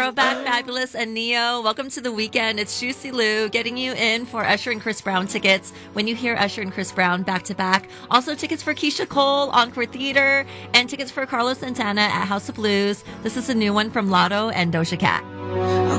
Throwback, Fabulous, and Neo. Welcome to the weekend. It's Juicy Lou getting you in for Usher and Chris Brown tickets. When you hear Usher and Chris Brown back to back, also tickets for Keisha Cole, Encore Theater, and tickets for Carlos Santana at House of Blues. This is a new one from Lotto and Doja Cat.